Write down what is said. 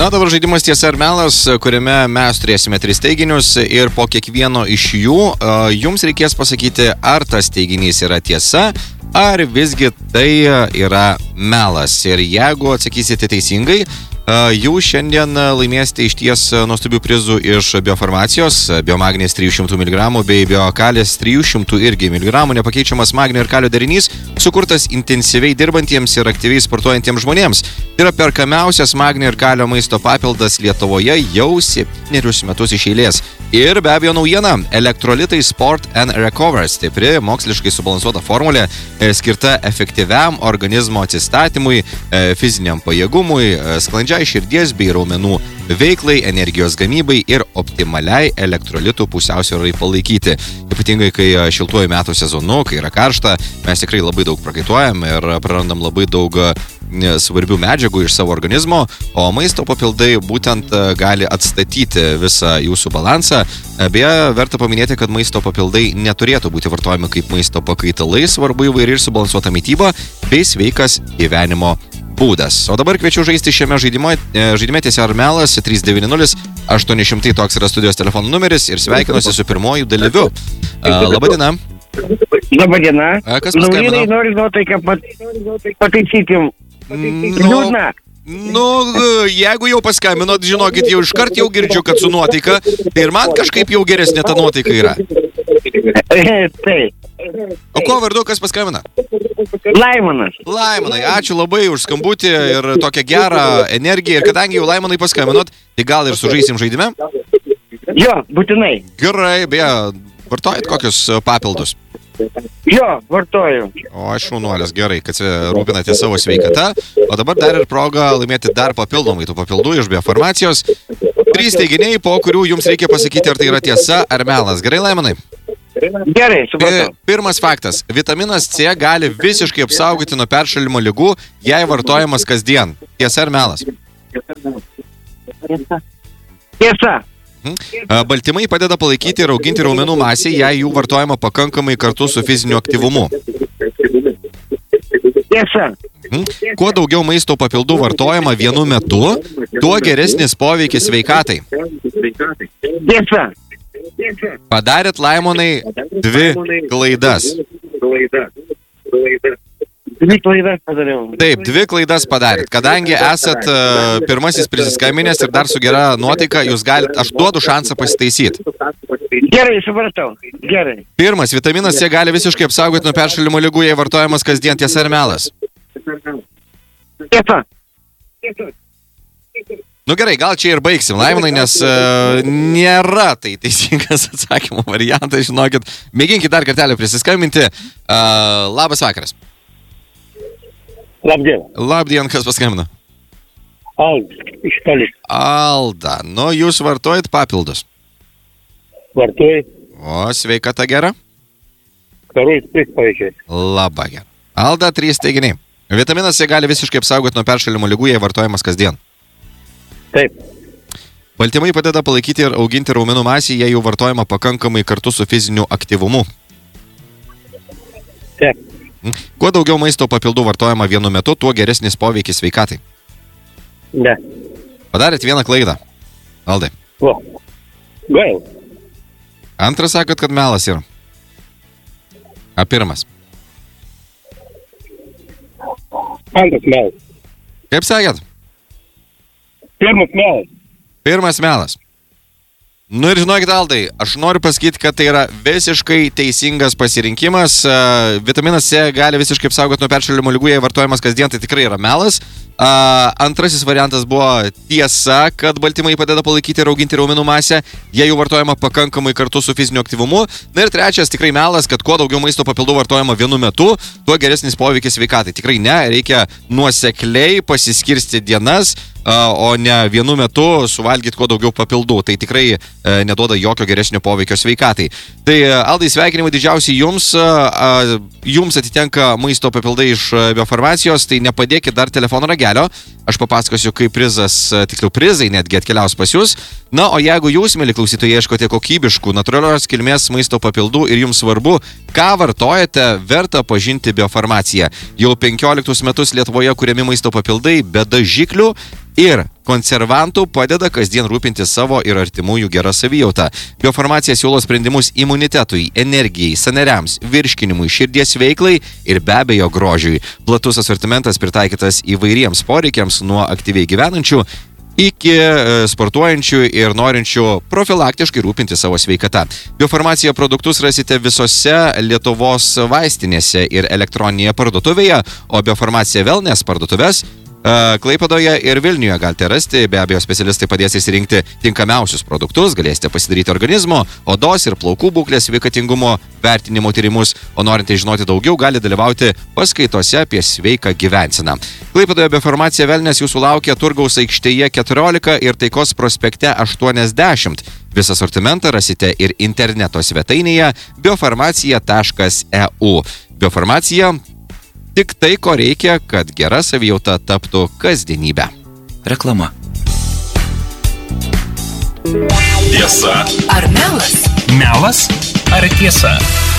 Na, dabar žaidimas Tiesa ar melas, kuriame mes turėsime 3 teiginius ir po kiekvieno iš jų jums reikės pasakyti, ar tas teiginys yra tiesa, ar visgi tai yra melas. Ir jeigu atsakysite teisingai, jūs šiandien laimėsite iš ties nuostabių prizų iš biofarmacijos, biomagnės 300 mg bei biokalės 300 irgi mg, nepakeičiamas magnio ir kalio derinys, sukurtas intensyviai dirbantiems ir aktyviai sportuojantiems žmonėms. Tai yra perkamiausias magnio ir kalio maisto papildas Lietuvoje jau 7 metus iš eilės. Ir be abejo naujiena, elektrolitai Sport and Recover, stipri, moksliškai subalansuota formulė, skirta efektyviam organizmo atsistatymui, fiziniam pajėgumui, sklandžiai širdies bei raumenų veiklai, energijos gamybai ir optimaliai elektrolitų pusiausvyrai palaikyti. Ypatingai, kai šiltuoju metų sezonu, kai yra karšta, mes tikrai labai daug prakaituojam ir prarandam labai daug svarbių medžiagų iš savo organizmo, o maisto papildai būtent gali atstatyti visą jūsų balansą. Beje, verta paminėti, kad maisto papildai neturėtų būti vartojami kaip maisto pakaitalai, svarbu įvairi ir subalansuota mityba bei sveikas gyvenimo būdas. O dabar kviečiu žaisti šiame žaidime Tiesa ar melas 390-800, toks yra studijos telefonų numeris ir sveikinuosi su pirmoju dalyviu. Labadiena. Labadiena. Kas paskambino? Noriu nuotaiką pataisyti. Liūdna. Jeigu jau paskambinot, žinokit, jau iškart jau girdžiu, kad su nuotaika, tai ir man kažkaip jau geresnė ta nuotaika yra. Taip. O ko vardu, kas paskambina? Laimonas. Laimonai, ačiū labai už skambutį ir tokią gerą energiją. Ir kadangi jau Laimonai paskambinot, tai gal ir sužaisim žaidime? Jo, būtinai. Gerai, beje, vartojat kokius papildus? Jo, vartoju. O aš šaunuolis, gerai, kad rūpinate savo sveikatą. O dabar dar ir proga laimėti dar papildomai tų papildų iš biofarmacijos. 3 teiginiai, po kurių jums reikia pasakyti, ar tai yra tiesa ar melas. Gerai, Laimonai? Gerai, supratau. Pirmas faktas. Vitaminas C gali visiškai apsaugoti nuo peršalimo ligų, jei vartojamas kasdien. Tiesa ar melas? Tiesa. Baltymai padeda palaikyti ir auginti raumenų masę, jei jų vartojama pakankamai kartu su fiziniu aktyvumu. Tiesa. Kuo daugiau maisto papildų vartojama vienu metu, tuo geresnis poveikis sveikatai. Tiesa. Padarėt, Laimonai, 2 klaidas. 2 klaidas padariau. Taip, 2 klaidas padarėt. Kadangi esat pirmasis prisiskambinęs ir dar su gera nuotaika, jūs galite, aš duodu šansą pasitaisyti. Gerai, supratau. Gerai. Pirmas, vitaminas C gali visiškai apsaugoti nuo peršalimo ligų, jei vartojamas kasdien. Tiesa ar melas? Tiesa. Nu gerai, gal čia ir baigsim, Laimonai, nes nėra tai teisingas atsakymo variantas, žinokit. Mėginkit dar kartelį prisiskambinti. Labas vakaras. Labdien. Labdien, kas paskambino? Alda, iš toli. Alda, nu jūs vartojat papildus? Vartoju. O, sveikata gera? Karui sprit pavyzdžiui. Labai gera. Alda, 3 teiginiai. Vitaminas C gali visiškai apsaugoti nuo peršalimo ligų, jei vartojamas kasdien. Taip. Baltymai padeda palaikyti ir auginti raumenų masę, jei jų vartojama pakankamai kartu su fiziniu aktyvumu. Taip. Kuo daugiau maisto papildų vartojama vienu metu, tuo geresnis poveikis sveikatai. Ne. Padarėt 1 klaidą. Aldai. O. Gail. Antras sakot, kad melas yra. A pirmas. Antras melas. Kaip sakėt? Pirmas melas. Pirmas melas. Nu ir žinokit, Aldai, aš noriu pasakyti, kad tai yra visiškai teisingas pasirinkimas. Vitaminas C gali visiškai apsaugoti nuo peršalimo ligų, jei vartojamas kasdien, tai tikrai yra melas. Antrasis variantas buvo tiesa, kad baltymai padeda palaikyti ir auginti raumenų masę, jei jų vartojama pakankamai kartu su fiziniu aktyvumu. Na ir trečias tikrai melas, kad kuo daugiau maisto papildų vartojama vienu metu, tuo geresnis poveikis sveikatai. Tikrai ne, reikia nuosekliai pasiskirsti dienas, o ne vienu metu suvalgyti kuo daugiau papildų. Tai tikrai neduoda jokio geresnio poveikio sveikatai. Tai Aldai, sveikinimai didžiausiai jums. Jums atitenka maisto papildai iš biofarmacijos, tai nepadėkit dar telefono ragelio. Aš papasakosiu, kaip tiksliau prizai netgi atkeliaus pas jūs. Na, o jeigu jūs, mieli klausytojai, ieškote kokybiškų, natūralios kilmės maisto papildų ir jums svarbu, ką vartojate, verta pažinti biofarmaciją. Jau 15 metus Lietuvoje kuriami maisto papildai be dažiklių, ir konservantų padeda kasdien rūpinti savo ir artimųjų gerą savijautą. Biofarmacija siūlo sprendimus imunitetui, energijai, sąnariams, virškinimui, širdies veiklai ir be abejo grožiui. Platus asortimentas pritaikytas įvairiems poreikiams nuo aktyviai gyvenančių iki sportuojančių ir norinčių profilaktiškai rūpinti savo sveikatą. Biofarmacija produktus rasite visose Lietuvos vaistinėse ir elektroninėje parduotuvėje, o Biofarmacija Wellness parduotuves Klaipėdoje ir Vilniuje galite rasti. Be abejo, specialistai padės įsirinkti tinkamiausius produktus, galėsite pasidaryti organizmo, odos ir plaukų būklės sveikatingumo vertinimo tyrimus, o norintys žinoti daugiau, gali dalyvauti paskaitose apie sveiką gyvenseną. Klaipėdoje Biofarmacija Wellness jūsų laukia Turgaus aikštėje 14 ir Taikos prospekte 80. Visą asortimentą rasite ir interneto svetainėje biofarmacija.eu. Biofarmacija – tik tai, ko reikia, kad gera savijauta taptų kasdienybę. Reklama. Tiesa ar melas? Melas ar tiesa?